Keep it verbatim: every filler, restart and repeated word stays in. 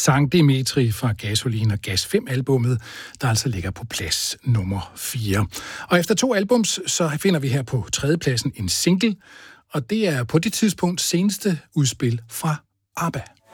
Sankt Dimitri fra Gasolin og Gas fem-albummet, der altså ligger på plads nummer fire. Og efter to albums, så finder vi her på tredjepladsen en single, og det er på det tidspunkt seneste udspil fra ABBA.